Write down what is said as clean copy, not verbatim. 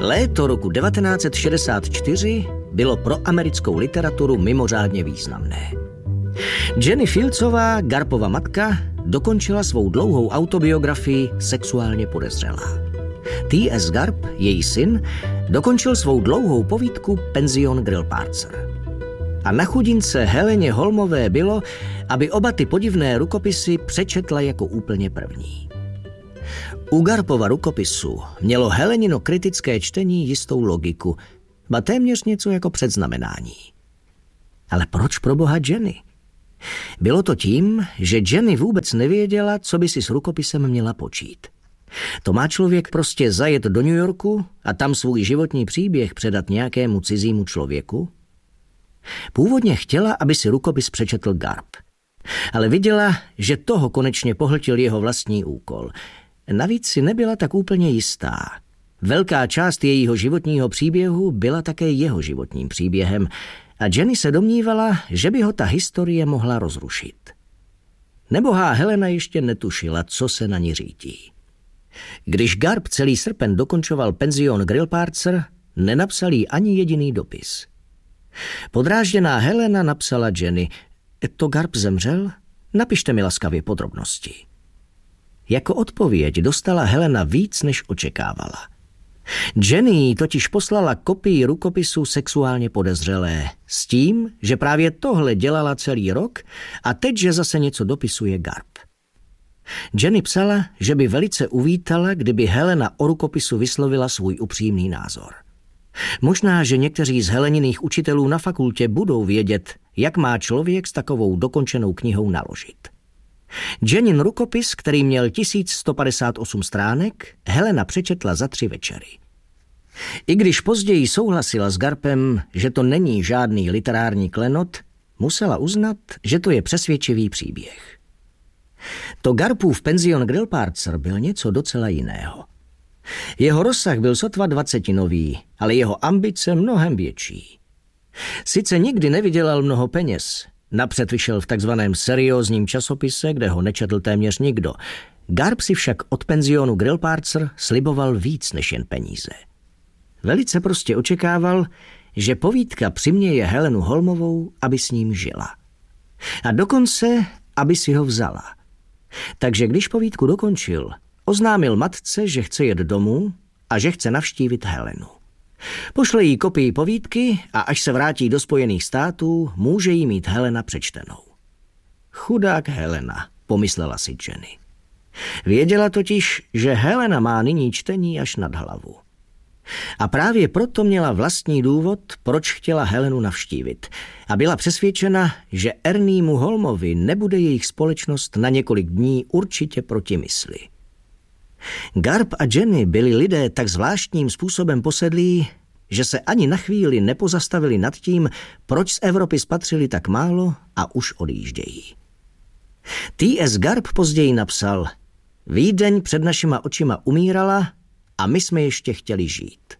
Léto roku 1964 bylo pro americkou literaturu mimořádně významné. Jenny Fieldsová, Garpova matka, dokončila svou dlouhou autobiografii Sexuálně podezřelá. T.S. Garp, její syn, dokončil svou dlouhou povídku Penzion Grillparzer. A na chudince Heleně Holmové bylo, aby oba ty podivné rukopisy přečetla jako úplně první. U Garpova rukopisu mělo Helenino kritické čtení jistou logiku, ba téměř něco jako předznamenání. Ale proč proboha Jenny? Bylo to tím, že Jenny vůbec nevěděla, co by si s rukopisem měla počít. To má člověk prostě zajet do New Yorku a tam svůj životní příběh předat nějakému cizímu člověku? Původně chtěla, aby si rukopis přečetl Garp. Ale viděla, že toho konečně pohltil jeho vlastní úkol. Navíc si nebyla tak úplně jistá. Velká část jejího životního příběhu byla také jeho životním příběhem a Jenny se domnívala, že by ho ta historie mohla rozrušit. Nebohá Helena ještě netušila, co se na ní řítí. Když Garp celý srpen dokončoval Penzion Grillparzer, nenapsal jí ani jediný dopis. Podrážděná Helena napsala Jenny: To Garp zemřel? Napište mi laskavě podrobnosti. Jako odpověď dostala Helena víc, než očekávala. Jenny jí totiž poslala kopii rukopisu Sexuálně podezřelé s tím, že právě tohle dělala celý rok a teď, že zase něco dopisuje Garp. Jenny psala, že by velice uvítala, kdyby Helena o rukopisu vyslovila svůj upřímný názor. Možná, že někteří z Heleniných učitelů na fakultě budou vědět, jak má člověk s takovou dokončenou knihou naložit. Jennin rukopis, který měl 1158 stránek, Helena přečetla za 3 večery. I když později souhlasila s Garpem, že to není žádný literární klenot, musela uznat, že to je přesvědčivý příběh. To Garpův Penzion Grillparzer byl něco docela jiného. Jeho rozsah byl sotva 20nový, ale jeho ambice mnohem větší. Sice nikdy nevydělal mnoho peněz, napřed vyšel v takzvaném seriózním časopise, kde ho nečetl téměř nikdo. Garp si však od Penzionu Grillparzer sliboval víc než jen peníze. Velice prostě očekával, že povídka přiměje Helenu Holmovou, aby s ním žila. A dokonce, aby si ho vzala. Takže když povídku dokončil, oznámil matce, že chce jet domů a že chce navštívit Helenu. Pošle jí kopii povídky a až se vrátí do Spojených států, může jí mít Helena přečtenou. Chudák Helena, pomyslela si Jenny. Věděla totiž, že Helena má nyní čtení až nad hlavu. A právě proto měla vlastní důvod, proč chtěla Helenu navštívit. A byla přesvědčena, že Erniemu Holmovi nebude jejich společnost na několik dní určitě proti mysli. Garp a Jenny byli lidé tak zvláštním způsobem posedlí, že se ani na chvíli nepozastavili nad tím, proč z Evropy spatřili tak málo a už odjíždějí. T.S. Garp později napsal: Vídeň před našima očima umírala a my jsme ještě chtěli žít.